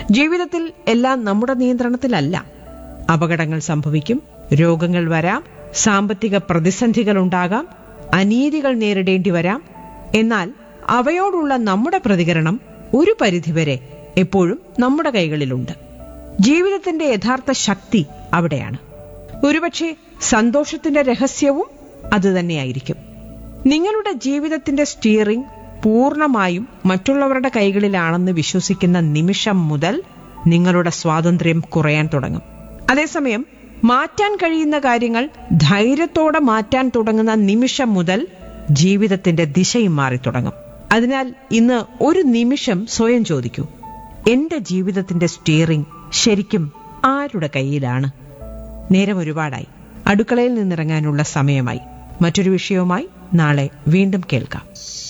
ജീവിതത്തിൽ എല്ലാം നമ്മുടെ നിയന്ത്രണത്തിലല്ല. അപകടങ്ങൾ സംഭവിക്കും, രോഗങ്ങൾ വരാം, സാമ്പത്തിക പ്രതിസന്ധികൾ ഉണ്ടാകാം, അനീതികൾ നേരിടേണ്ടി വരാം. എന്നാൽ അവയോടുള്ള നമ്മുടെ പ്രതികരണം ഒരു പരിധിവരെ എപ്പോഴും നമ്മുടെ കൈകളിലുണ്ട്. ജീവിതത്തിന്റെ യഥാർത്ഥ ശക്തി അവിടെയാണ്. ഒരുപക്ഷെ സന്തോഷത്തിന്റെ രഹസ്യവും അതുതന്നെയായിരിക്കും. നിങ്ങളുടെ ജീവിതത്തിന്റെ സ്റ്റിയറിംഗ് പൂർണ്ണമായും മറ്റുള്ളവരുടെ കൈകളിലാണെന്ന് വിശ്വസിക്കുന്ന നിമിഷം മുതൽ നിങ്ങളുടെ സ്വാതന്ത്ര്യം കുറയാൻ തുടങ്ങും. അതേസമയം മാറ്റാൻ കഴിയുന്ന കാര്യങ്ങൾ ധൈര്യത്തോടെ മാറ്റാൻ തുടങ്ങുന്ന നിമിഷം മുതൽ ജീവിതത്തിന്റെ ദിശയും മാറിത്തുടങ്ങും. അതിനാൽ ഇന്ന് ഒരു നിമിഷം സ്വയം ചോദിക്കൂ, എന്റെ ജീവിതത്തിന്റെ സ്റ്റിയറിംഗ് ശരിക്കും ആരുടെ കയ്യിലാണ്? നേരം ഒരുപാടായി, അടുക്കളയിൽ നിന്നിറങ്ങാനുള്ള സമയമായി. മറ്റൊരു വിഷയവുമായി നാളെ വീണ്ടും കേൾക്കാം.